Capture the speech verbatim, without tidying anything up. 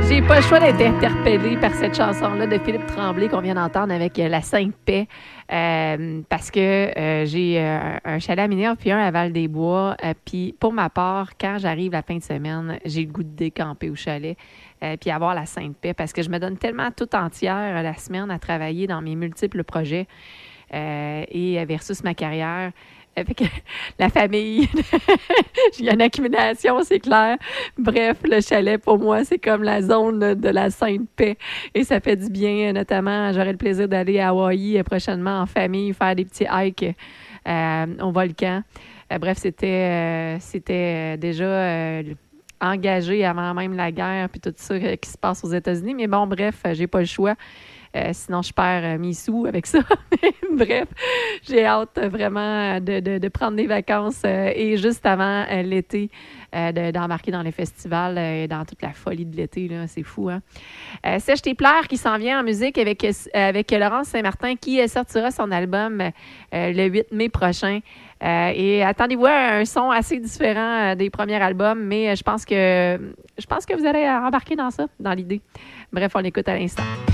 J'ai pas le choix d'être interpellée par cette chanson-là de Philippe Tremblay qu'on vient d'entendre avec euh, La Sainte Paix. Euh, parce que euh, j'ai euh, un chalet à Minerve puis un à Val-des-Bois. Euh, puis pour ma part, quand j'arrive la fin de semaine, j'ai le goût de décamper au chalet euh, puis avoir la Sainte Paix parce que je me donne tellement toute entière euh, la semaine à travailler dans mes multiples projets euh, et versus ma carrière. Avec la famille, il y a une accumulation, c'est clair. Bref, le chalet, pour moi, c'est comme la zone de la Sainte Paix. Et ça fait du bien, notamment, j'aurai le plaisir d'aller à Hawaï prochainement en famille, faire des petits hikes euh, au volcan. Euh, bref, c'était, euh, c'était déjà euh, engagé avant même la guerre, puis tout ça euh, qui se passe aux États-Unis. Mais bon, bref, j'ai pas le choix. Euh, sinon, je perds euh, mes sous avec ça. Bref, j'ai hâte euh, vraiment de, de, de prendre des vacances euh, et juste avant euh, l'été, euh, de, d'embarquer dans les festivals et euh, dans toute la folie de l'été. Là, c'est fou, hein? Euh, Sèche tes pleurs qui s'en vient en musique avec, euh, avec Laurence Saint-Martin qui euh, sortira son album euh, le huit mai prochain. Euh, et attendez-vous à un son assez différent euh, des premiers albums, mais euh, je pense que je pense que vous allez embarquer dans ça, dans l'idée. Bref, on l'écoute à l'instant.